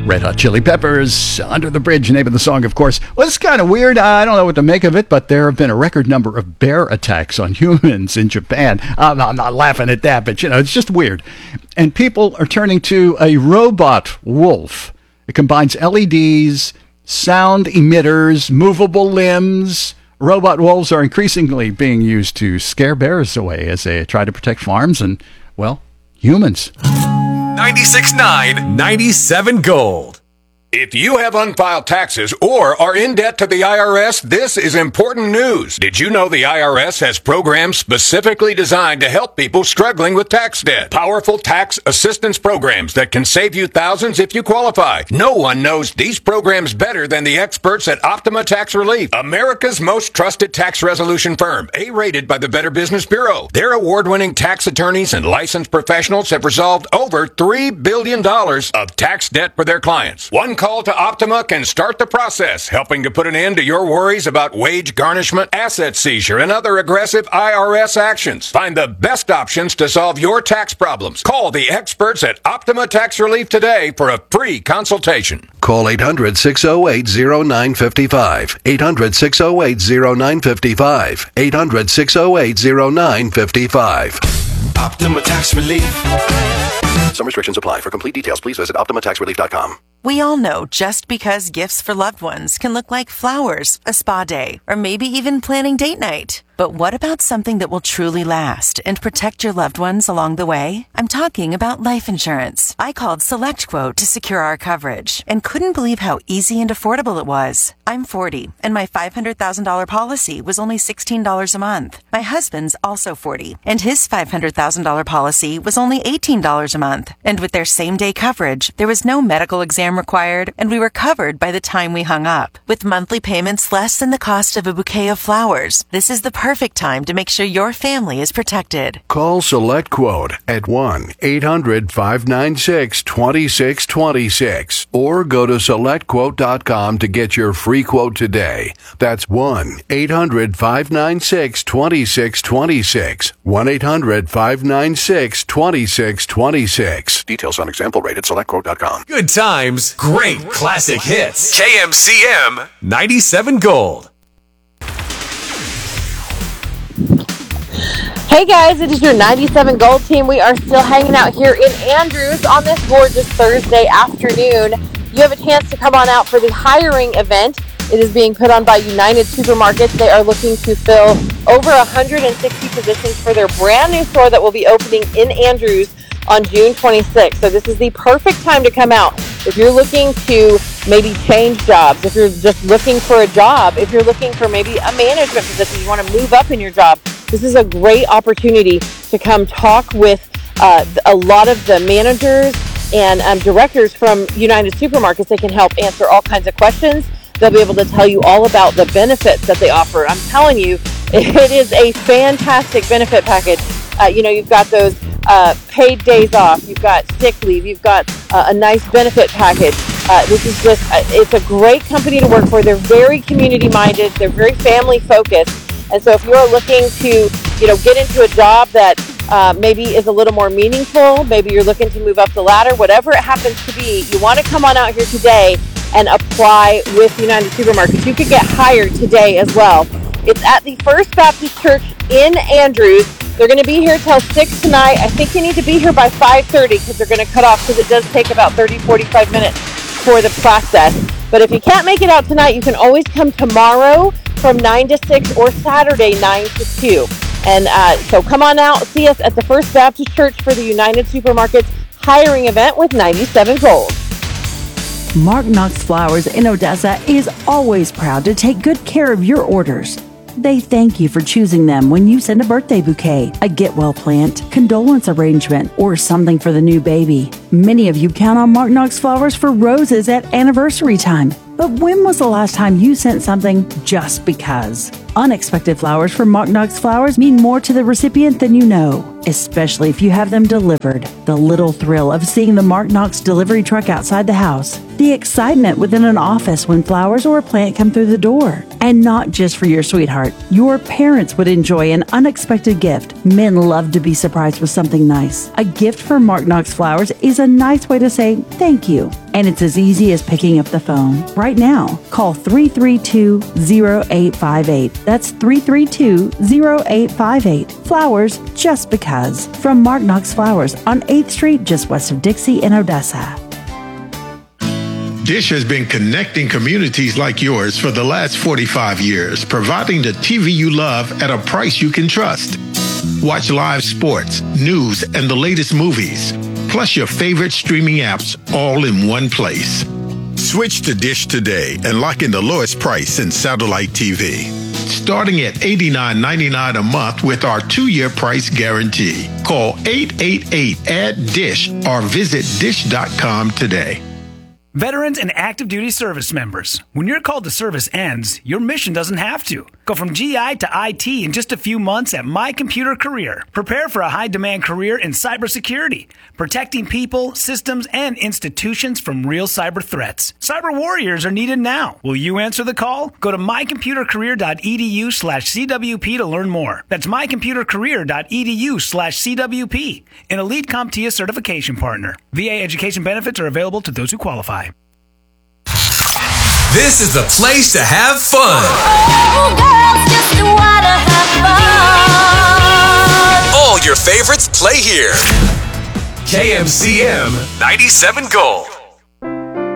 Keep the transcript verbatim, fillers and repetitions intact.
Red Hot Chili Peppers, Under the Bridge, name of the song, of course. Well, it's kind of weird. I don't know what to make of it, but there have been a record number of bear attacks on humans in Japan. I'm not, I'm not laughing at that, but, you know, it's just weird. And people are turning to a robot wolf. It combines L E Ds, sound emitters, movable limbs. Robot wolves are increasingly being used to scare bears away as they try to protect farms and, well, humans. ninety-six point nine, ninety-seven Gold. If you have unfiled taxes or are in debt to the I R S, this is important news. Did you know the I R S has programs specifically designed to help people struggling with tax debt? Powerful tax assistance programs that can save you thousands if you qualify. No one knows these programs better than the experts at Optima Tax Relief, America's most trusted tax resolution firm, A-rated by the Better Business Bureau. Their award-winning tax attorneys and licensed professionals have resolved over three billion dollars of tax debt for their clients. One call to Optima can start the process, helping to put an end to your worries about wage garnishment, asset seizure, and other aggressive I R S actions. Find the best options to solve your tax problems. Call the experts at Optima Tax Relief today for a free consultation. Call eight hundred, six oh eight, oh nine five five. eight hundred, six oh eight, oh nine five five. eight hundred, six oh eight, oh nine five five. Optima Tax Relief. Some restrictions apply. For complete details, please visit optima tax relief dot com. We all know just because gifts for loved ones can look like flowers, a spa day, or maybe even planning date night. But what about something that will truly last and protect your loved ones along the way? I'm talking about life insurance. I called SelectQuote to secure our coverage and couldn't believe how easy and affordable it was. I'm forty, and my five hundred thousand dollars policy was only sixteen dollars a month. My husband's also forty, and his five hundred thousand dollars policy was only eighteen dollars a month. And with their same-day coverage, there was no medical exam required, and we were covered by the time we hung up. With monthly payments less than the cost of a bouquet of flowers, this is the perfect time to make sure your family is protected. Call SelectQuote at one eight hundred, five nine six, two six two six or go to select quote dot com to get your free quote today. That's one eight hundred, five nine six, two six two six. one eight hundred, five nine six, two six two six. Details on example rate at select quote dot com. Good times, great classic hits. K M C M ninety-seven Gold. Hey guys, it is your ninety-seven Gold team. We are still hanging out here in Andrews on this gorgeous Thursday afternoon. You have a chance to come on out for the hiring event. It is being put on by United Supermarkets. They are looking to fill over one hundred sixty positions for their brand new store that will be opening in Andrews on June twenty-sixth. So this is the perfect time to come out. If you're looking to maybe change jobs, if you're just looking for a job, if you're looking for maybe a management position, you want to move up in your job, this is a great opportunity to come talk with uh, a lot of the managers and um, directors from United Supermarkets. They can help answer all kinds of questions. They'll be able to tell you all about the benefits that they offer. I'm telling you, it is a fantastic benefit package. Uh, you know, you've got those uh, paid days off, you've got sick leave, you've got uh, a nice benefit package. Uh, this is just, uh, it's a great company to work for. They're very community minded, they're very family focused. And so if you're looking to, you know, get into a job that uh, maybe is a little more meaningful, maybe you're looking to move up the ladder, whatever it happens to be, you want to come on out here today and apply with United Supermarkets. You could get hired today as well. It's at the First Baptist Church in Andrews. They're going to be here till six tonight. I think you need to be here by five thirty because they're going to cut off because it does take about thirty, forty-five minutes for the process. But if you can't make it out tonight, you can always come tomorrow from nine to six or Saturday nine to two. And uh, so come on out, see us at the First Baptist Church for the United Supermarkets hiring event with ninety-seven Gold. Mark Knox Flowers in Odessa is always proud to take good care of your orders. They thank you for choosing them when you send a birthday bouquet, a get-well plant, condolence arrangement, or something for the new baby. Many of you count on Mark Knox Flowers for roses at anniversary time. But when was the last time you sent something just because? Unexpected flowers from Mark Knox Flowers mean more to the recipient than you know, especially if you have them delivered. The little thrill of seeing the Mark Knox delivery truck outside the house. The excitement within an office when flowers or a plant come through the door. And not just for your sweetheart. Your parents would enjoy an unexpected gift. Men love to be surprised with something nice. A gift from Mark Knox Flowers is a nice way to say thank you. And it's as easy as picking up the phone. Right now, call three three two, zero eight five eight. That's three three two, zero eight five eight. Flowers just because. From Mark Knox Flowers on eighth Street, just west of Dixie in Odessa. Dish has been connecting communities like yours for the last forty-five years, providing the T V you love at a price you can trust. Watch live sports, news, and the latest movies, plus your favorite streaming apps all in one place. Switch to Dish today and lock in the lowest price in satellite T V. Starting at eighty-nine ninety-nine a month with our two-year price guarantee. Call eight eight eight, A D D I S H or visit dish dot com today. Veterans and active duty service members, when your call to service ends, your mission doesn't have to. Go from G I to I T in just a few months at My Computer Career. Prepare for a high-demand career in cybersecurity, protecting people, systems, and institutions from real cyber threats. Cyber warriors are needed now. Will you answer the call? Go to my computer career dot e d u slash c w p to learn more. That's my computer career dot e d u slash c w p, an Elite CompTIA certification partner. V A education benefits are available to those who qualify. This is the place to have fun. Oh, girls just wanna have fun. All your favorites play here. K M C M ninety-seven Gold.